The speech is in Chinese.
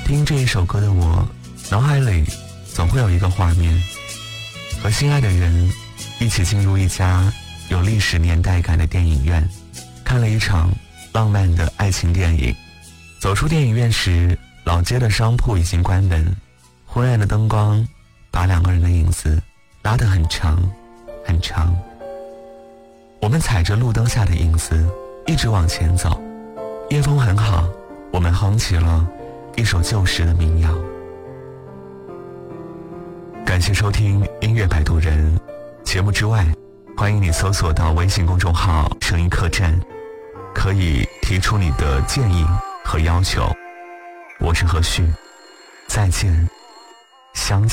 听这一首歌的我，脑海里总会有一个画面，和心爱的人一起进入一家有历史年代感的电影院，看了一场浪漫的爱情电影。走出电影院时，老街的商铺已经关门，昏暗的灯光把两个人的影子拉得很长很长。我们踩着路灯下的影子一直往前走，夜风很好，我们哼起了一首旧时的民谣。感谢收听音乐摆渡人，节目之外欢迎你搜索到微信公众号声音客栈，可以提出你的建议和要求。我是何旭，再见，相